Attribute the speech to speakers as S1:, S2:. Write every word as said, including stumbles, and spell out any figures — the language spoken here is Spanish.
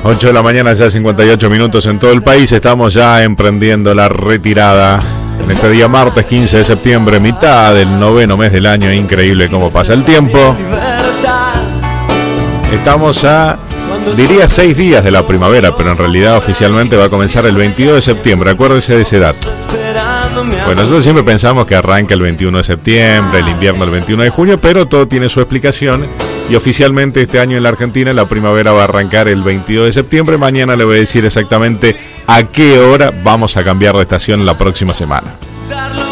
S1: ocho de la mañana, ya cincuenta y ocho minutos en todo el país. Estamos ya emprendiendo la retirada en este día martes quince de septiembre, mitad del noveno mes del año. Increíble cómo pasa el tiempo. Estamos a, diría, seis días de la primavera, pero en realidad oficialmente va a comenzar el veintidós de septiembre. Acuérdense de ese dato. Bueno, nosotros siempre pensamos que arranca el veintiuno de septiembre, el invierno el veintiuno de junio, pero todo tiene su explicación. Y oficialmente este año en la Argentina la primavera va a arrancar el veintidós de septiembre. Mañana le voy a decir exactamente a qué hora vamos a cambiar de estación la próxima semana.